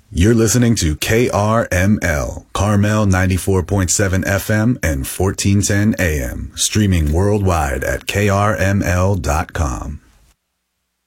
You're listening to KRML, Carmel 94.7 FM and 1410 AM, streaming worldwide at krml.com.